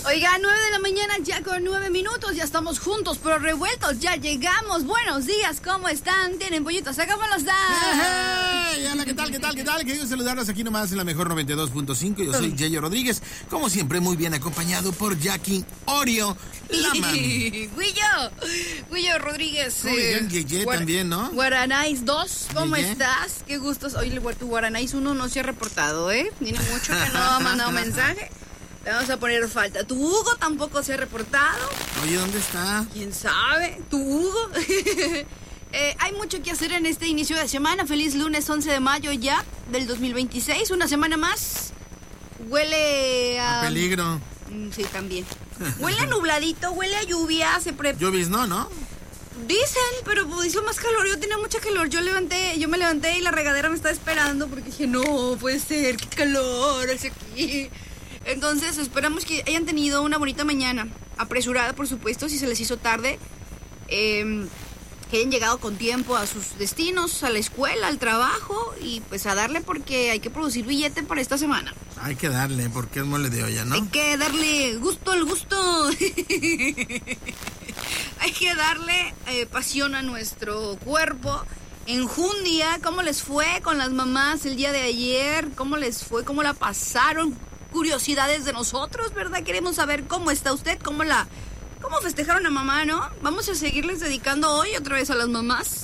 Oiga, 9 de la mañana, ya con 9 minutos, ya estamos juntos, pero revueltos, ya llegamos. Buenos días, ¿cómo están? ¿Tienen pollitos? ¿Cómo los dan? Hey, hola, ¿qué tal? Querido saludarlos aquí nomás en la mejor 92.5. Yo soy Yayo Rodríguez, como siempre muy bien acompañado por Jackie Oreo, la mami. Guillo Rodríguez. Yeye también, ¿no? Guaranais 2, ¿cómo Yeye. estás? Qué gustos. Oye, tu Guaranais 1 no se ha reportado, ¿eh? Tiene mucho que no ha mandado mensaje. Le vamos a poner falta. Tu Hugo tampoco se ha reportado. Oye, ¿dónde está? ¿Quién sabe? ¿Tu Hugo? Hay mucho que hacer en este inicio de semana. Feliz lunes 11 de mayo ya del 2026. Una semana más. Huele a... Peligro. Sí, también. Huele a nubladito, huele a lluvia. Lluvis, ¿no? Dicen, pero pues hizo más calor. Yo tenía mucha calor. Yo me levanté y la regadera me estaba esperando porque dije, no, puede ser, qué calor hace aquí. Entonces esperamos que hayan tenido una bonita mañana, apresurada por supuesto, si se les hizo tarde, que hayan llegado con tiempo a sus destinos, a la escuela, al trabajo y pues a darle porque hay que producir billete para esta semana. Hay que darle, porque es mole de olla, ¿no? Hay que darle gusto al gusto. Hay que darle pasión a nuestro cuerpo. Enjundia, ¿cómo les fue con las mamás el día de ayer? ¿Cómo les fue? ¿Cómo la pasaron? Curiosidades de nosotros, ¿verdad? Queremos saber cómo está usted, cómo festejaron a mamá, ¿no? Vamos a seguirles dedicando hoy otra vez a las mamás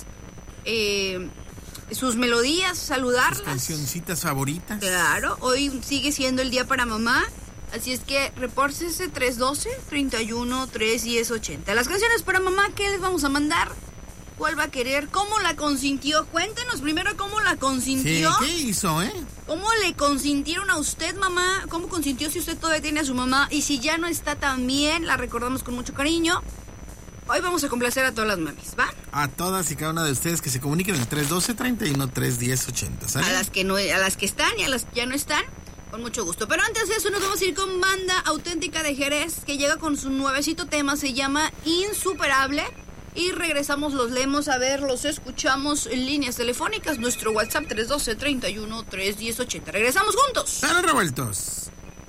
sus melodías, saludarlas. Sus cancioncitas favoritas. Claro, hoy sigue siendo el día para mamá, así es que repórtese 312-31-310-80. Las canciones para mamá, ¿qué les vamos a mandar? ¿Cuál va a querer? ¿Cómo la consintió? Cuéntenos primero cómo la consintió. Sí, ¿qué hizo, ¿Cómo le consintieron a usted, mamá? ¿Cómo consintió si usted todavía tiene a su mamá? Y si ya no está tan bien, la recordamos con mucho cariño. Hoy vamos a complacer a todas las mamis, ¿va? A todas y cada una de ustedes que se comuniquen el 312-31-310-80, ¿sale? A las que están y a las que ya no están, con mucho gusto. Pero antes de eso nos vamos a ir con Banda Auténtica de Jerez, que llega con su nuevecito tema, se llama Insuperable. Y regresamos, los leemos, a ver, los escuchamos en líneas telefónicas. Nuestro WhatsApp 312-31-310-80. Regresamos juntos. ¡Pero revueltos!